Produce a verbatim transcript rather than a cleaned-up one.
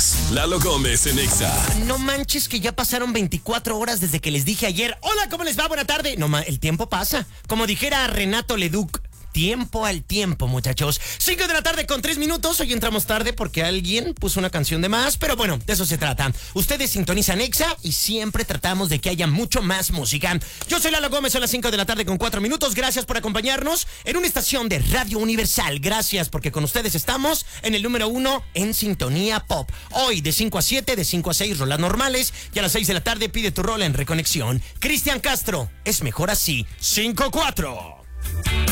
escuchas Lalo Gómez en Exa. No manches que ya pasaron veinticuatro horas desde que les dije ayer. Hola, ¿cómo les va? Buena tarde. No, el tiempo pasa. Como dijera Renato Leduc, tiempo al tiempo, muchachos. cinco de la tarde con tres minutos. Hoy entramos tarde porque alguien puso una canción de más, pero bueno, de eso se trata. Ustedes sintonizan Exa y siempre tratamos de que haya mucho más música. Yo soy Lalo Gómez, son las cinco de la tarde con cuatro minutos. Gracias por acompañarnos en una estación de Radio Universal. Gracias porque con ustedes estamos en el número uno en sintonía pop. Hoy de cinco a siete, de cinco a seis, rolas normales. Y a las seis de la tarde pide tu rola en Reconexión. Cristian Castro, es mejor así. cinco cuatro.